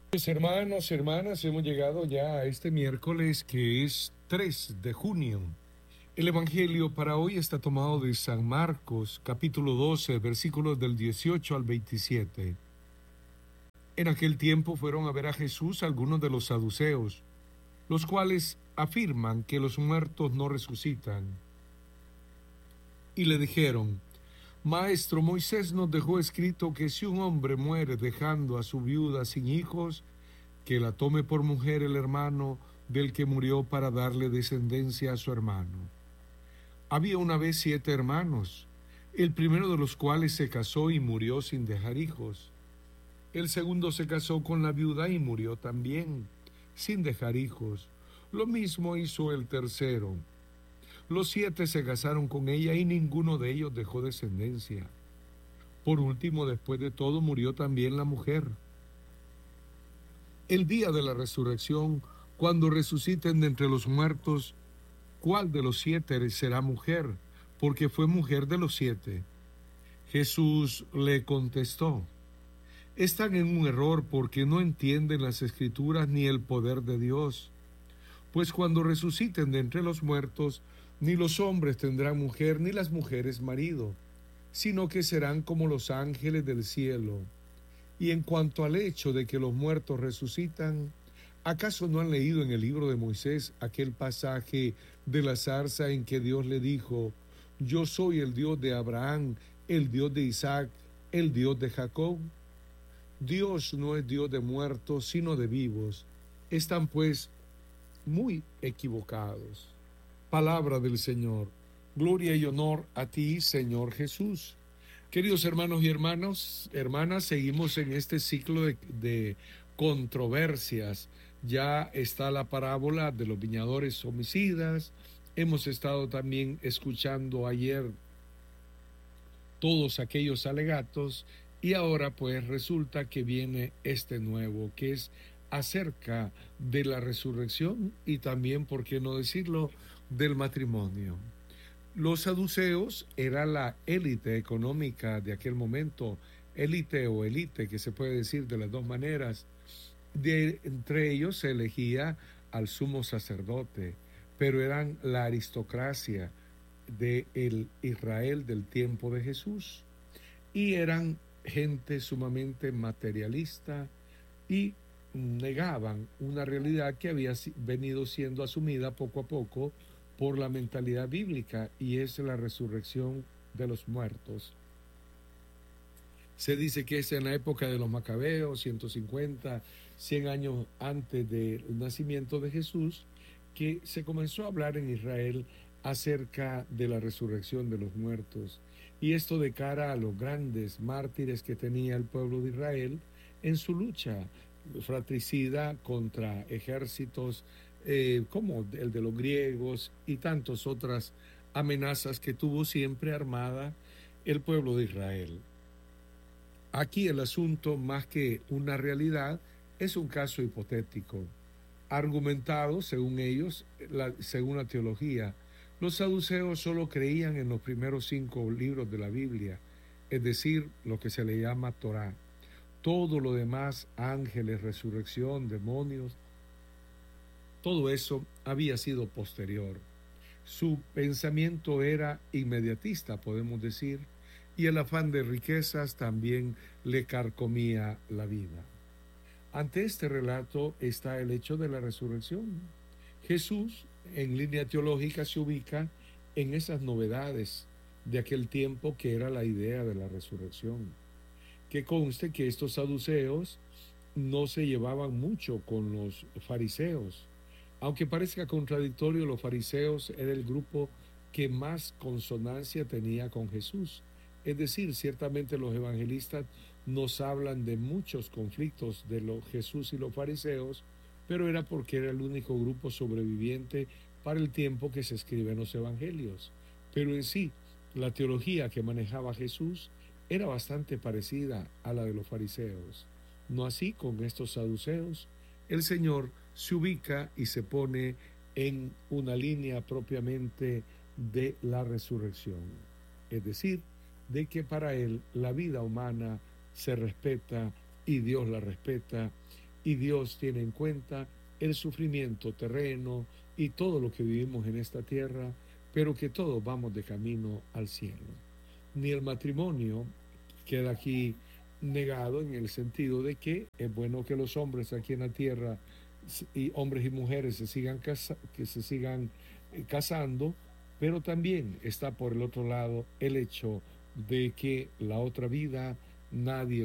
Pues hermanos, hermanas, hemos llegado ya a este miércoles que es 3 de junio. El Evangelio para hoy está tomado de San Marcos, capítulo 12, versículos del 18 al 27. En aquel tiempo fueron a ver a Jesús algunos de los saduceos, los cuales afirman que los muertos no resucitan. Y le dijeron: Maestro, Moisés nos dejó escrito que si un hombre muere dejando a su viuda sin hijos, que la tome por mujer el hermano del que murió para darle descendencia a su hermano. Había una vez 7 hermanos, el primero de los cuales se casó y murió sin dejar hijos. El segundo se casó con la viuda y murió también, sin dejar hijos. Lo mismo hizo el tercero. Los 7 se casaron con ella y ninguno de ellos dejó descendencia. Por último, después de todo, murió también la mujer. El día de la resurrección, cuando resuciten de entre los muertos, ¿cuál de los 7 será mujer? Porque fue mujer de los 7. Jesús le contestó: están en un error porque no entienden las Escrituras ni el poder de Dios. Pues cuando resuciten de entre los muertos, ni los hombres tendrán mujer, ni las mujeres marido, sino que serán como los ángeles del cielo. Y en cuanto al hecho de que los muertos resucitan, ¿acaso no han leído en el libro de Moisés aquel pasaje de la zarza en que Dios le dijo: Yo soy el Dios de Abraham, el Dios de Isaac, el Dios de Jacob? Dios no es Dios de muertos, sino de vivos. Están pues muy equivocados. Palabra del Señor. Gloria y honor a ti, Señor Jesús. Queridos hermanos y hermanas, seguimos en este ciclo de controversias. Ya está la parábola de los viñadores homicidas. Hemos estado también escuchando ayer todos aquellos alegatos y ahora pues resulta que viene este nuevo, que es acerca de la resurrección y también, por qué no decirlo, del matrimonio. Los saduceos era la élite económica de aquel momento, élite o élite, que se puede decir de las dos maneras. Entre ellos se elegía al sumo sacerdote, pero eran la aristocracia de el Israel del tiempo de Jesús y eran gente sumamente materialista y negaban una realidad que había venido siendo asumida poco a poco por la mentalidad bíblica, y es la resurrección de los muertos. Se dice que es en la época de los Macabeos, 150, 100 años antes del nacimiento de Jesús, que se comenzó a hablar en Israel acerca de la resurrección de los muertos. Y esto de cara a los grandes mártires que tenía el pueblo de Israel en su lucha fratricida contra ejércitos como el de los griegos y tantas otras amenazas que tuvo siempre armada el pueblo de Israel. Aquí el asunto, más que una realidad, es un caso hipotético, argumentado, según ellos, según la teología. Los saduceos solo creían en los primeros 5 libros de la Biblia, es decir, lo que se le llama Torá. Todo lo demás, ángeles, resurrección, demonios, todo eso había sido posterior. Su pensamiento era inmediatista, podemos decir, y el afán de riquezas también le carcomía la vida. Ante este relato está el hecho de la resurrección. Jesús, en línea teológica, se ubica en esas novedades de aquel tiempo que era la idea de la resurrección. Que conste que estos saduceos no se llevaban mucho con los fariseos. Aunque parezca contradictorio, los fariseos era el grupo que más consonancia tenía con Jesús. Es decir, ciertamente los evangelistas nos hablan de muchos conflictos de Jesús y los fariseos, pero era porque era el único grupo sobreviviente para el tiempo que se escriben los evangelios. Pero en sí, la teología que manejaba Jesús era bastante parecida a la de los fariseos. No así con estos saduceos. El Señor se ubica y se pone en una línea propiamente de la resurrección. Es decir, de que para Él la vida humana se respeta y Dios la respeta, y Dios tiene en cuenta el sufrimiento terreno y todo lo que vivimos en esta tierra, pero que todos vamos de camino al cielo. Ni el matrimonio queda aquí negado en el sentido de que es bueno que los hombres aquí en la tierra, y hombres y mujeres que se sigan casando, pero también está por el otro lado el hecho de que la otra vida nadie